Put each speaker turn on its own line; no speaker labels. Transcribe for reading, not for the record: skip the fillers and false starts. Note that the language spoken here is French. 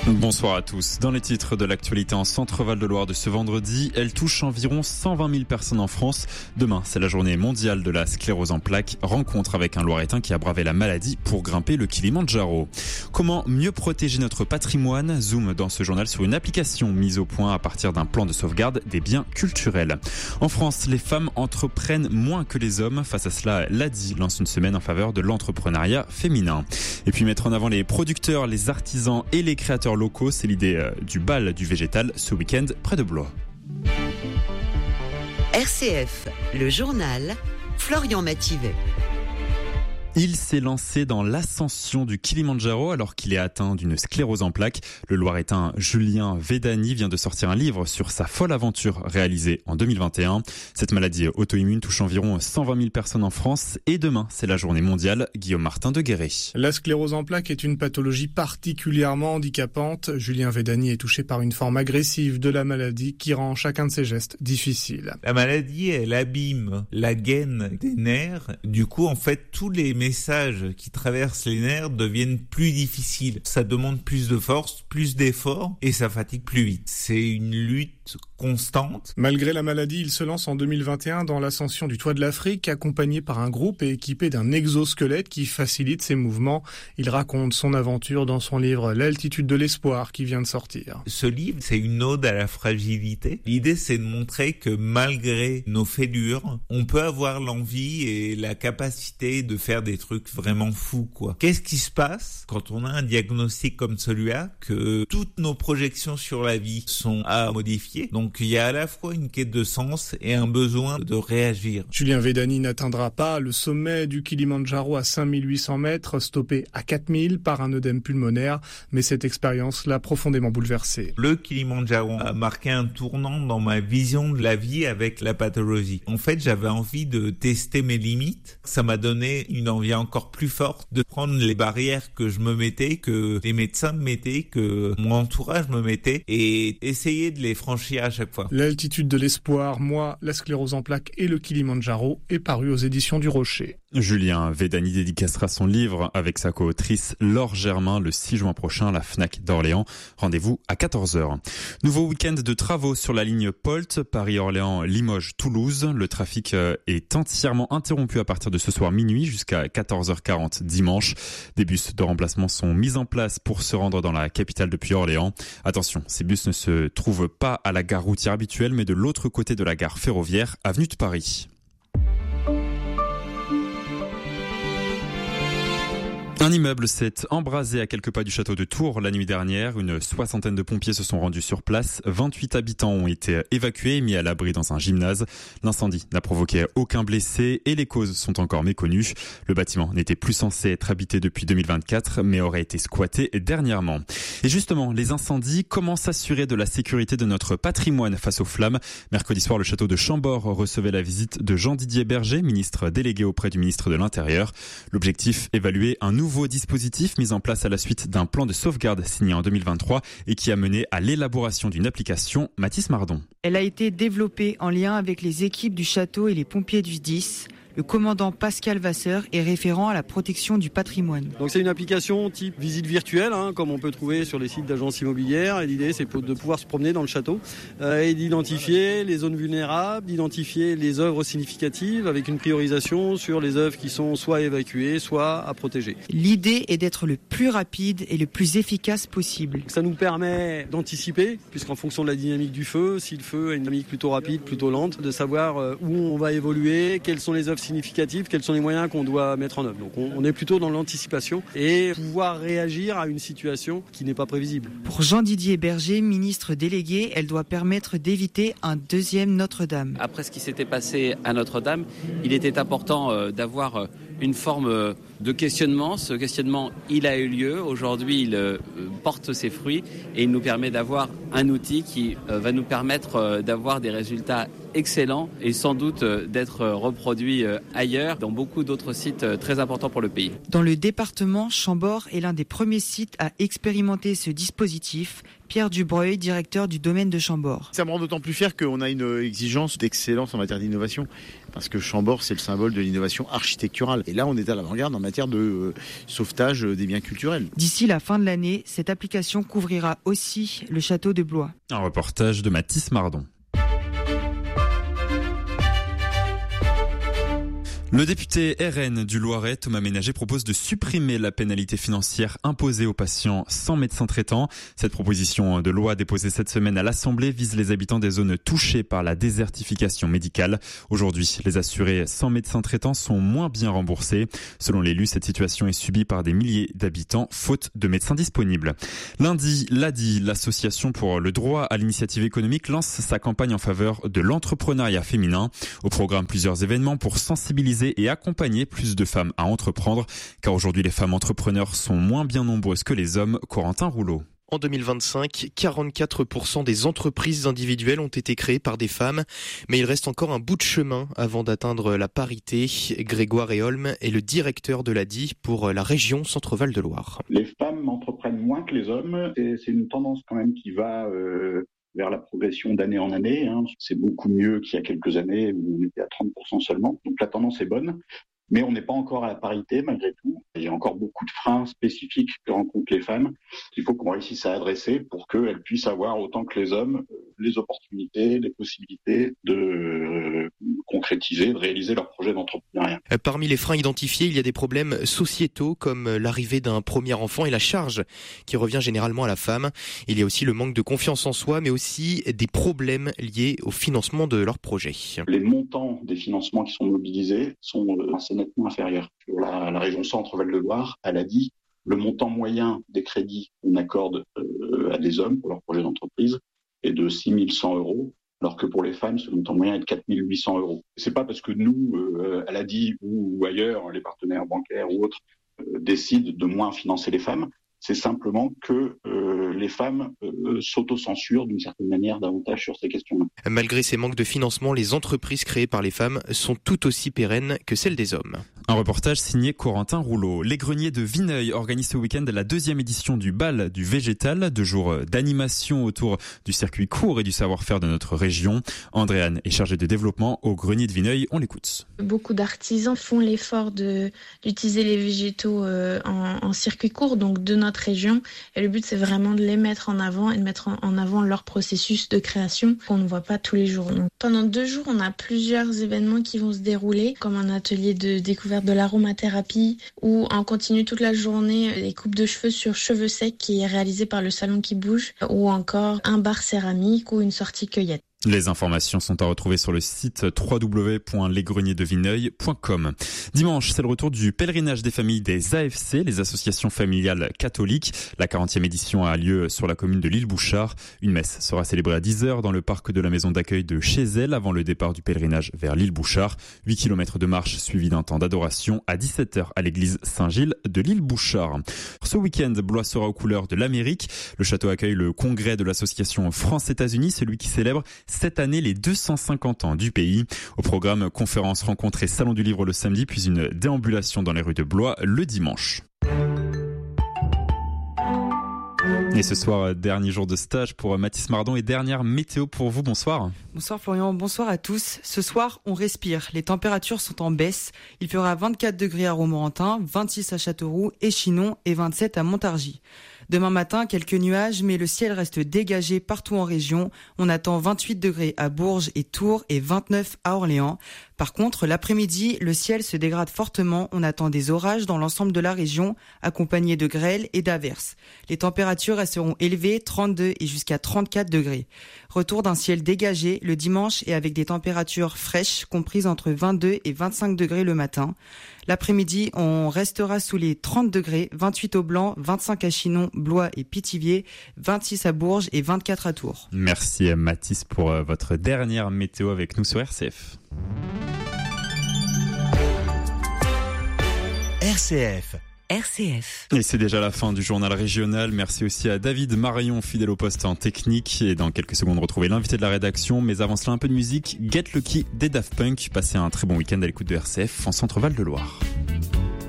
Bonsoir à tous. Dans les titres de l'actualité en Centre-Val de Loire de ce vendredi, elle touche environ 120 000 personnes en France. Demain, c'est la journée mondiale de la sclérose en plaques. Rencontre avec un Loiretain qui a bravé la maladie pour grimper le Kilimandjaro. Comment mieux protéger notre patrimoine? Zoom dans ce journal sur une application mise au point à partir d'un plan de sauvegarde des biens culturels. En France, les femmes entreprennent moins que les hommes. Face à cela, l'ADI lance une semaine en faveur de l'entrepreneuriat féminin. Et puis mettre en avant les producteurs, les artisans et les créateurs locaux, c'est l'idée du bal du végétal ce week-end près de Blois.
RCF, le journal, Florian Mathivet.
Il s'est lancé dans l'ascension du Kilimandjaro alors qu'il est atteint d'une sclérose en plaques. Le Loiretain Julien Védani vient de sortir un livre sur sa folle aventure réalisée en 2021. Cette maladie auto-immune touche environ 120 000 personnes en France et demain, c'est la journée mondiale. Guillaume Martin de Guéret.
La sclérose en plaques est une pathologie particulièrement handicapante. Julien Védani est touché par une forme agressive de la maladie qui rend chacun de ses gestes difficile.
La maladie, elle abîme la gaine des nerfs. Du coup, en fait, tous les messages qui traversent les nerfs deviennent plus difficiles. Ça demande plus de force, plus d'efforts et ça fatigue plus vite. C'est une lutte constante.
Malgré la maladie, il se lance en 2021 dans l'ascension du Toit de l'Afrique, accompagné par un groupe et équipé d'un exosquelette qui facilite ses mouvements. Il raconte son aventure dans son livre L'altitude de l'espoir qui vient de sortir.
Ce livre, c'est une ode à la fragilité. L'idée, c'est de montrer que malgré nos fêlures, on peut avoir l'envie et la capacité de faire des trucs vraiment fous, quoi. Qu'est-ce qui se passe quand on a un diagnostic comme celui-là, que toutes nos projections sur la vie sont à modifier? Donc il y a à la fois une quête de sens et un besoin de réagir.
Julien Védani n'atteindra pas le sommet du Kilimandjaro à 5800 mètres, stoppé à 4000 par un œdème pulmonaire, mais cette expérience l'a profondément bouleversé.
Le Kilimandjaro a marqué un tournant dans ma vision de la vie avec la pathologie. En fait, j'avais envie de tester mes limites. Ça m'a donné une envie encore plus forte de prendre les barrières que je me mettais, que les médecins me mettaient, que mon entourage me mettait et essayer de les franchir à chaque fois.
L'altitude de l'espoir, moi, la sclérose en plaques et le Kilimandjaro est paru aux éditions du Rocher.
Julien Védani dédicacera son livre avec sa co-autrice Laure Germain le 6 juin prochain à la Fnac d'Orléans. Rendez-vous à 14h. Nouveau week-end de travaux sur la ligne POLT, Paris-Orléans-Limoges-Toulouse. Le trafic est entièrement interrompu à partir de ce soir minuit jusqu'à 14h40 dimanche. Des bus de remplacement sont mis en place pour se rendre dans la capitale depuis Orléans. Attention, ces bus ne se trouvent pas à la gare routière habituelle, mais de l'autre côté de la gare ferroviaire, avenue de Paris. Un immeuble s'est embrasé à quelques pas du château de Tours la nuit dernière. Une soixantaine de pompiers se sont rendus sur place. 28 habitants ont été évacués et mis à l'abri dans un gymnase. L'incendie n'a provoqué aucun blessé et les causes sont encore méconnues. Le bâtiment n'était plus censé être habité depuis 2024, mais aurait été squatté dernièrement. Et justement, les incendies, comment s'assurer de la sécurité de notre patrimoine face aux flammes? Mercredi soir, le château de Chambord recevait la visite de Jean-Didier Berger, ministre délégué auprès du ministre de l'Intérieur. L'objectif, évaluer un nouveau dispositif mis en place à la suite d'un plan de sauvegarde signé en 2023 et qui a mené à l'élaboration d'une application. Mathis Mardon.
Elle a été développée en lien avec les équipes du château et les pompiers du 10. Le commandant Pascal Vasseur est référent à la protection du patrimoine.
Donc c'est une application type visite virtuelle, comme on peut trouver sur les sites d'agences immobilières. Et l'idée, c'est de pouvoir se promener dans le château et d'identifier les zones vulnérables, d'identifier les œuvres significatives avec une priorisation sur les œuvres qui sont soit évacuées, soit à protéger.
L'idée est d'être le plus rapide et le plus efficace possible.
Ça nous permet d'anticiper, puisqu'en fonction de la dynamique du feu, si le feu a une dynamique plutôt rapide, plutôt lente, de savoir où on va évoluer, quelles sont les œuvres significatives, quels sont les moyens qu'on doit mettre en œuvre. Donc on est plutôt dans l'anticipation et pouvoir réagir à une situation qui n'est pas prévisible.
Pour Jean-Didier Berger, ministre délégué, elle doit permettre d'éviter un deuxième Notre-Dame.
Après ce qui s'était passé à Notre-Dame, il était important d'avoir une forme de questionnement. Ce questionnement, il a eu lieu. Aujourd'hui, il porte ses fruits et il nous permet d'avoir un outil qui va nous permettre d'avoir des résultats excellents et sans doute d'être reproduit ailleurs, dans beaucoup d'autres sites très importants pour le pays.
Dans le département, Chambord est l'un des premiers sites à expérimenter ce dispositif Pierre Dubreuil, directeur du domaine de Chambord.
Ça me rend d'autant plus fier qu'on a une exigence d'excellence en matière d'innovation, parce que Chambord, c'est le symbole de l'innovation architecturale. Et là, on est à l'avant-garde en matière de sauvetage des biens culturels.
D'ici la fin de l'année, cette application couvrira aussi le château de Blois.
Un reportage de Mathis Mardon. Le député RN du Loiret, Thomas Ménager, propose de supprimer la pénalité financière imposée aux patients sans médecin traitant. Cette proposition de loi déposée cette semaine à l'Assemblée vise les habitants des zones touchées par la désertification médicale. Aujourd'hui, les assurés sans médecin traitant sont moins bien remboursés. Selon l'élu, cette situation est subie par des milliers d'habitants, faute de médecins disponibles. Lundi, l'ADI, l'association pour le droit à l'initiative économique, lance sa campagne en faveur de l'entrepreneuriat féminin. Au programme, plusieurs événements pour sensibiliser et accompagner plus de femmes à entreprendre, car aujourd'hui les femmes entrepreneurs sont moins bien nombreuses que les hommes. Corentin Rouleau.
En 2025, 44% des entreprises individuelles ont été créées par des femmes, mais il reste encore un bout de chemin avant d'atteindre la parité. Grégoire Eholm est le directeur de l'ADI pour la région Centre-Val de Loire.
Les femmes entreprennent moins que les hommes, c'est une tendance quand même qui va vers la progression d'année en année. C'est beaucoup mieux qu'il y a quelques années où on était à 30% seulement. Donc la tendance est bonne, mais on n'est pas encore à la parité malgré tout. Il y a encore beaucoup de freins spécifiques que rencontrent les femmes qu'il faut qu'on réussisse à adresser pour qu'elles puissent avoir autant que les hommes les opportunités, les possibilités de concrétiser, de réaliser leur projet d'entrepreneuriat.
Parmi les freins identifiés, il y a des problèmes sociétaux comme l'arrivée d'un premier enfant et la charge qui revient généralement à la femme. Il y a aussi le manque de confiance en soi, mais aussi des problèmes liés au financement de leur projet.
Les montants des financements qui sont mobilisés sont assez nettement inférieurs. Pour la région Centre-Val de Loire, elle a dit le montant moyen des crédits qu'on accorde à des hommes pour leur projet d'entreprise est de 6 100 €, alors que pour les femmes, ce montant moyen est de 4 800 €. C'est pas parce que nous, à l'ADI ou ailleurs, les partenaires bancaires ou autres, décident de moins financer les femmes, c'est simplement que les femmes s'autocensurent d'une certaine manière davantage sur ces questions-là.
Malgré ces manques de financement, les entreprises créées par les femmes sont tout aussi pérennes que celles des hommes.
Un reportage signé Corentin Rouleau. Les Greniers de Vineuil organisent ce week-end la 2e édition du bal du végétal, 2 jours d'animation autour du circuit court et du savoir-faire de notre région. Andréane est chargée de développement au Grenier de Vineuil. On l'écoute.
Beaucoup d'artisans font l'effort d'utiliser les végétaux en circuit court, donc de notre région. Et le but, c'est vraiment de les mettre en avant et de mettre en avant leur processus de création qu'on ne voit pas tous les jours. Donc, pendant 2 jours, on a plusieurs événements qui vont se dérouler, comme un atelier de découverte de l'aromathérapie ou en continu toute la journée des coupes de cheveux sur cheveux secs qui est réalisé par le Salon qui bouge, ou encore un bar céramique ou une sortie cueillette.
Les informations sont à retrouver sur le site www.lesgreniersdevineuil.com. Dimanche, c'est le retour du pèlerinage des familles des AFC, les associations familiales catholiques. La 40e édition a lieu sur la commune de l'Île-Bouchard. Une messe sera célébrée à 10h dans le parc de la maison d'accueil de Chézel avant le départ du pèlerinage vers l'Île-Bouchard. 8 km de marche suivi d'un temps d'adoration à 17h à l'église Saint-Gilles de l'Île-Bouchard. Ce week-end, Blois sera aux couleurs de l'Amérique. Le château accueille le congrès de l'association France-États-Unis, celui qui célèbre cette année les 250 ans du pays. Au programme, conférences, rencontres et salon du livre le samedi, puis une déambulation dans les rues de Blois le dimanche. Et ce soir, dernier jour de stage pour Mathis Mardon et dernière météo pour vous. Bonsoir.
Bonsoir Florian, bonsoir à tous. Ce soir, on respire. Les températures sont en baisse. Il fera 24 degrés à Romorantin, 26 à Châteauroux et Chinon et 27 à Montargis. Demain matin, quelques nuages, mais le ciel reste dégagé partout en région. On attend 28 degrés à Bourges et Tours et 29 à Orléans. Par contre, l'après-midi, le ciel se dégrade fortement. On attend des orages dans l'ensemble de la région, accompagnés de grêles et d'averses. Les températures resteront élevées, 32 et jusqu'à 34 degrés. Retour d'un ciel dégagé le dimanche et avec des températures fraîches, comprises entre 22 et 25 degrés le matin. L'après-midi, on restera sous les 30 degrés, 28 au Blanc, 25 à Chinon, Blois et Pithiviers, 26 à Bourges et 24 à Tours.
Merci Mathis pour votre dernière météo avec nous sur RCF.
RCF.
Et c'est déjà la fin du journal régional. Merci aussi à David Marion, fidèle au poste en technique. Et dans quelques secondes, retrouver l'invité de la rédaction. Mais avant cela, un peu de musique. Get Lucky des Daft Punk. Passez un très bon week-end à l'écoute de RCF en Centre-Val de Loire.